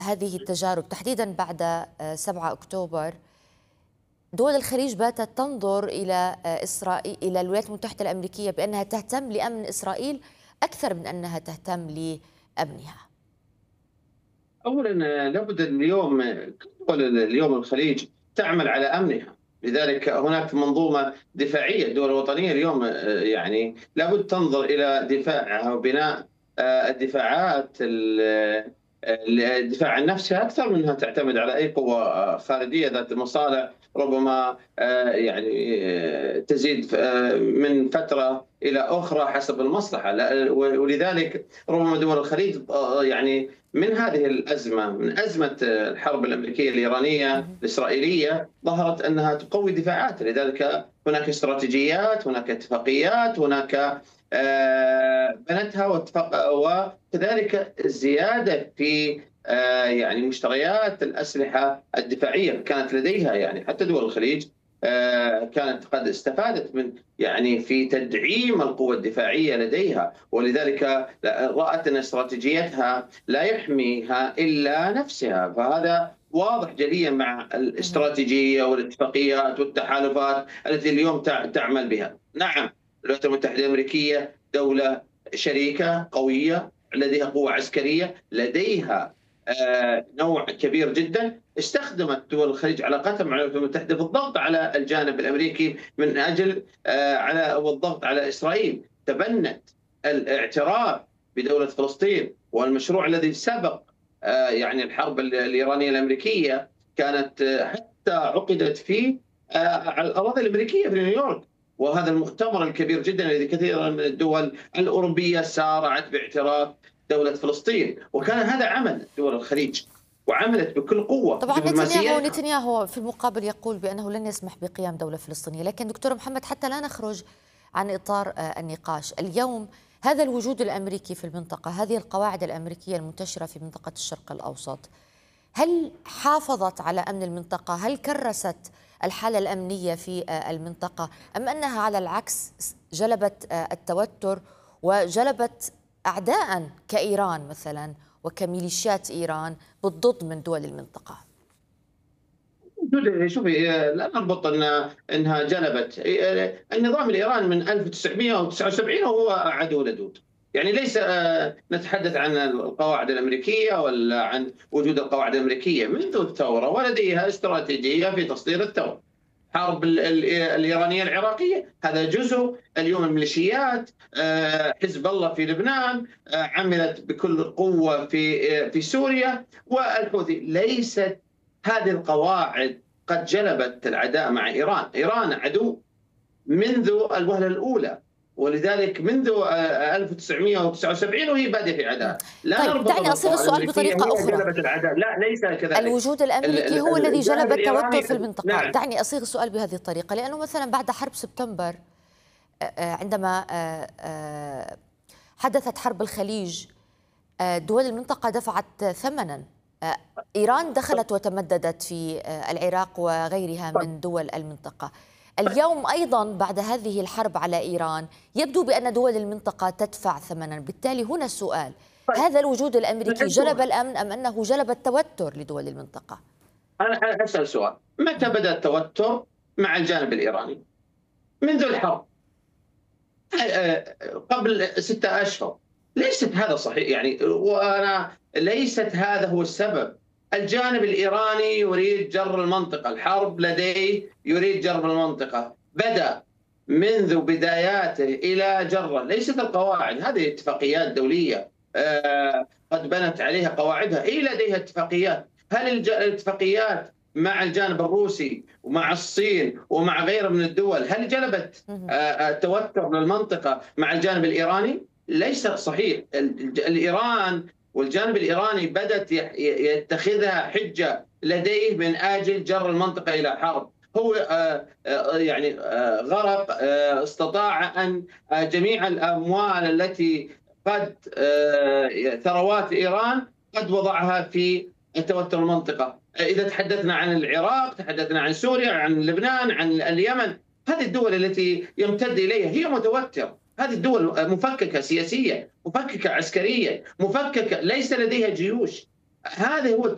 هذه التجارب تحديدا بعد 7 أكتوبر، دول الخليج باتت تنظر إلى إسرائيل، إلى الولايات المتحدة الأمريكية بأنها تهتم لأمن إسرائيل أكثر من أنها تهتم لأمنها. أولا لابد اليوم دول اليوم الخليج تعمل على أمنها. لذلك هناك منظومة دفاعية. الدول الوطنية اليوم يعني لابد تنظر إلى دفاعها وبناء الدفاعات الدفاع عن نفسها أكثر من أنها تعتمد على أي قوة خارجية ذات مصالح ربما يعني تزيد من فترة إلى أخرى حسب المصلحة. ولذلك ربما دول الخليج يعني من هذه الأزمة، من أزمة الحرب الأمريكية الإيرانية الإسرائيلية، ظهرت أنها تقوي دفاعات. لذلك هناك استراتيجيات، هناك اتفاقيات، هناك بنتها وكذلك الزيادة في يعني مشتريات الأسلحة الدفاعية كانت لديها. يعني حتى دول الخليج كانت قد استفادت من يعني في تدعيم القوى الدفاعية لديها، ولذلك رأت أن استراتيجيتها لا يحميها إلا نفسها. فهذا واضح جليا مع الاستراتيجية والاتفاقيات والتحالفات التي اليوم تعمل بها. نعم، الولايات المتحدة الأمريكية دولة شريكة قوية، لديها قوة عسكرية، لديها نوع كبير جدا. استخدمت دول الخليج علاقتها مع الولايات المتحدة في الضغط على الجانب الأمريكي من أجل والضغط على إسرائيل. تبنت الاعتراف بدولة فلسطين، والمشروع الذي سبق يعني الحرب الإيرانية الأمريكية كانت حتى عقدت فيه على الأراضي الأمريكية في نيويورك. وهذا المؤتمر الكبير جدا الذي كثيرا من الدول الأوروبية سارعت باعتراف دولة فلسطين، وكان هذا عمل دول الخليج وعملت بكل قوة طبعا دبلوماسيتها. نتنياهو في المقابل يقول بأنه لن يسمح بقيام دولة فلسطينية. لكن دكتور محمد، حتى لا نخرج عن إطار النقاش اليوم، هذا الوجود الأمريكي في المنطقة، هذه القواعد الأمريكية المنتشرة في منطقة الشرق الأوسط، هل حافظت على أمن المنطقة؟ هل كرست الحالة الأمنية في المنطقة، أم أنها على العكس جلبت التوتر وجلبت أعداء كإيران مثلا وكميليشيات إيران بالضد من دول المنطقة؟ شوفي، لا نربط انها جلبت. النظام الايراني من 1979 وهو عدو لدود. يعني ليس نتحدث عن القواعد الامريكيه ولا عن وجود القواعد الامريكيه منذ الثوره، ولديها استراتيجيه في تصدير الثوره. حرب الايرانيه العراقيه هذا جزء. اليوم الميليشيات، حزب الله في لبنان، عملت بكل قوه في سوريا، والحوثي. ليست هذه القواعد قد جلبت العداء مع إيران. إيران عدو منذ الوهلة الأولى، ولذلك منذ 1979 وهي بادئة في عداء. لا طيب، نربط دعني أصيغ السؤال بطريقة أخرى. جلبت العداء، لا ليس كذلك. الوجود الأمريكي هو الذي جلب التوتر في المنطقة. نعم. دعني أصيغ السؤال بهذه الطريقة، لأنه مثلا بعد حرب سبتمبر، عندما حدثت حرب الخليج، دول المنطقة دفعت ثمنا. إيران دخلت وتمددت في العراق وغيرها من دول المنطقة. اليوم أيضا بعد هذه الحرب على إيران يبدو بأن دول المنطقة تدفع ثمنا. بالتالي هنا السؤال، هذا الوجود الأمريكي جلب الأمن أم أنه جلب التوتر لدول المنطقة؟ أنا أسأل سؤال: متى بدأ التوتر مع الجانب الإيراني؟ منذ الحرب، قبل 6 أشهر. ليست هذا صحيح يعني، وأنا ليست هذا هو السبب. الجانب الإيراني يريد جر المنطقة، الحرب لديه يريد جر المنطقة. بدأ منذ بداياته إلى جره. ليست القواعد، هذه اتفاقيات دولية قد بنت عليها قواعدها. هي لديها اتفاقيات. هل الاتفاقيات مع الجانب الروسي ومع الصين ومع غيره من الدول هل جلبت التوتر للمنطقة مع الجانب الإيراني؟ ليس صحيح. الإيران والجانب الإيراني بدأت يتخذها حجة لديه من أجل جر المنطقة إلى حرب. هو يعني غرق، استطاع أن جميع الأموال التي قد ثروات إيران قد وضعها في توتر المنطقة. إذا تحدثنا عن العراق، تحدثنا عن سوريا، عن لبنان، عن اليمن، هذه الدول التي يمتد إليها هي متوترة. هذه الدول مفككة سياسيا، مفككة عسكريا، مفككة، ليس لديها جيوش. هذا هو